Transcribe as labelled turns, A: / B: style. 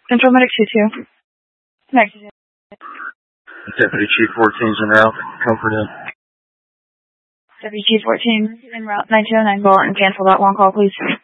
A: Central Medic 2-2. Next.
B: Deputy Chief 14's en route. Comfort in.
A: Deputy Chief 14 en route. 9209 Bulletin. Cancel that one call, please.